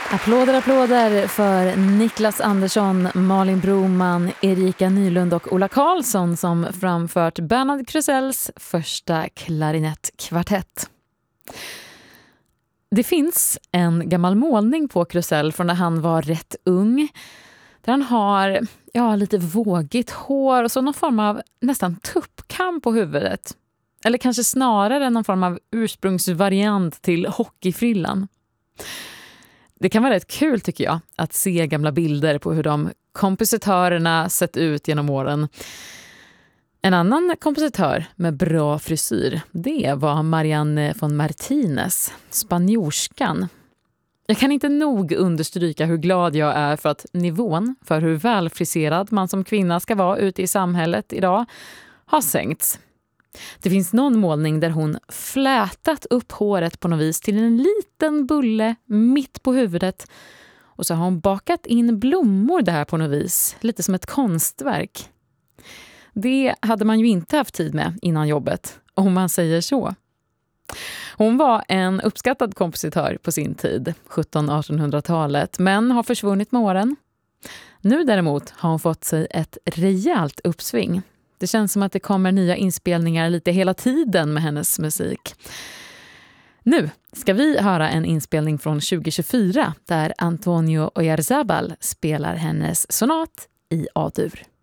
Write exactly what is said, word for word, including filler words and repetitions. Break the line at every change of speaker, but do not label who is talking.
Applåder, applåder för Niklas Andersson, Malin Broman, Erika Nylund och Ola Karlsson som framfört Bernhard Krusells första klarinettkvartett. Det finns en gammal målning på Krusell från när han var rätt ung. Där han har ja, lite vågigt hår och så någon form av nästan tuppkam på huvudet. Eller kanske snarare någon form av ursprungsvariant till hockeyfrillan. Det kan vara rätt kul tycker jag att se gamla bilder på hur de kompositörerna sett ut genom åren. En annan kompositör med bra frisyr, det var Marianne von Martinez, spanjorskan. Jag kan inte nog understryka hur glad jag är för att nivån för hur välfriserad man som kvinna ska vara ute i samhället idag har sänkts. Det finns någon målning där hon flätat upp håret på något vis till en liten bulle mitt på huvudet. Och så har hon bakat in blommor där på något vis, lite som ett konstverk. Det hade man ju inte haft tid med innan jobbet, om man säger så. Hon var en uppskattad kompositör på sin tid, sjuttonhundra-artonhundratalet, men har försvunnit med åren. Nu däremot har hon fått sig ett rejält uppsving. Det känns som att det kommer nya inspelningar lite hela tiden med hennes musik. Nu ska vi höra en inspelning från tjugo tjugofyra där Antonio Oyarzabal spelar hennes sonat i A-dur.